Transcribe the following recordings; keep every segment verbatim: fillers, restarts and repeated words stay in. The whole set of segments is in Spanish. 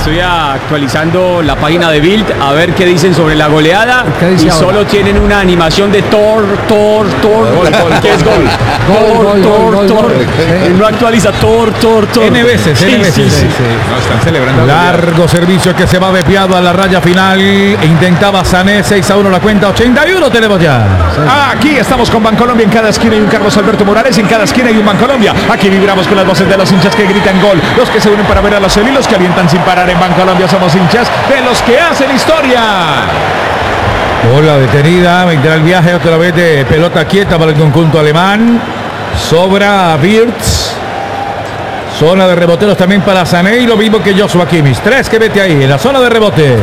Estoy actualizando la página de Bild a ver qué dicen sobre la goleada. Y ahora? Solo tienen una animación de Thor, Thor, Thor. Gol, gol, ¿qué es gol? Thor, Thor, Thor. No actualiza Thor, Thor, Thor. N veces, sí, N veces. Sí, sí, sí. No, están celebrando. Largo servicio que se va desviado a la raya final. Intentaba Sané, seis a uno la cuenta, ochenta y uno tenemos ya. Aquí estamos con Bancolombia. En cada esquina hay un Carlos Alberto Morales. En cada esquina hay un Bancolombia. Aquí vibramos con las voces de los hinchas que gritan gol. Los que se unen para ver a la serie y los que alientan sin parar. En Bancolombia somos hinchas de los que hacen historia. Bola detenida, vendrá el viaje otra vez de pelota quieta para el conjunto alemán. Sobra Wirtz. Zona de reboteros también para Sané y lo mismo que Joshua Kimmich. Tres que vete ahí en la zona de rebote.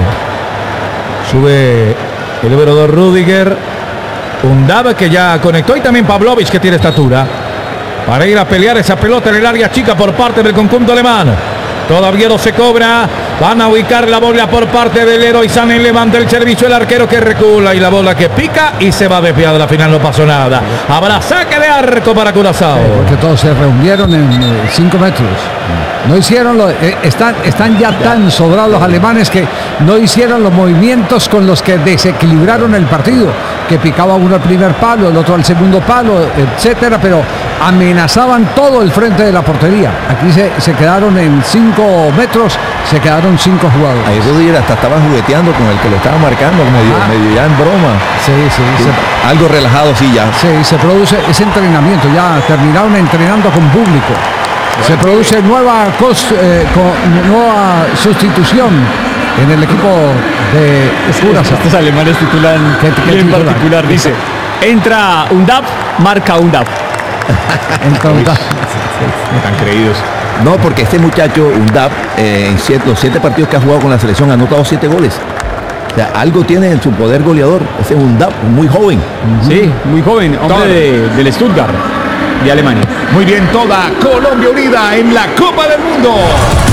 Sube el número dos Rudiger. Undab que ya conectó y también Pavlovic que tiene estatura para ir a pelear esa pelota en el área chica por parte del conjunto alemán. Todavía no se cobra. Van a ubicar la bola por parte del héroe Sané. Levanta el servicio el arquero que recula y la bola que pica y se va desviada. La final no pasó nada. Habrá saque de arco para Curazao. Sí, porque todos se reunieron en cinco metros. No hicieron lo, eh, están, están ya tan sobrados los alemanes que no hicieron los movimientos con los que desequilibraron el partido, que picaba uno al primer palo, el otro al segundo palo, etcétera, pero amenazaban todo el frente de la portería. Aquí se, se quedaron en cinco metros, se quedaron cinco jugadores. Ahí Rudiger hasta estaba jugueteando con el que lo estaba marcando, medio, ah. medio ya en broma. Sí, sí, sí. Se, algo relajado, sí, ya. Sí, se produce ese entrenamiento, ya terminaron entrenando con público. Se produce nueva, cos, eh, con, nueva sustitución en el equipo de Curazao. Estos alemanes titulan ¿Qué, qué en titular? particular, dice, entra Undab, marca Undab. Entonces, Están creídos. No, porque este muchacho, Undab, eh, en siete, los siete partidos que ha jugado con la selección ha anotado siete goles. O sea, algo tiene en su poder goleador. Ese es Undab, muy joven. Sí, muy joven, hombre de, del Stuttgart, de Alemania. Muy bien, toda Colombia unida en la Copa del Mundo.